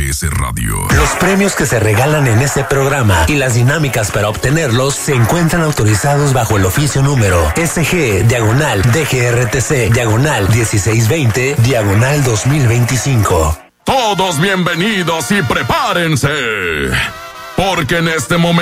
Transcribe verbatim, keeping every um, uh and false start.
G S Radio. Los premios que se regalan en este programa y las dinámicas para obtenerlos se encuentran autorizados bajo el oficio número S G diagonal D G R T C diagonal dieciséis veinte diagonal dos mil veinticinco. Todos bienvenidos y prepárense, porque en este momento